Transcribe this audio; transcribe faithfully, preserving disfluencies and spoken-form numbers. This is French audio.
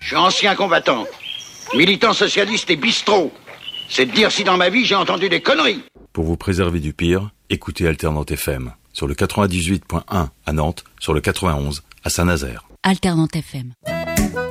Je suis ancien combattant, militant socialiste et bistrot. C'est de dire si dans ma vie j'ai entendu des conneries. Pour vous préserver du pire, écoutez Alternante F M. Sur le quatre-vingt-dix-huit point un à Nantes, sur le quatre-vingt-onze à Saint-Nazaire. Alternante F M.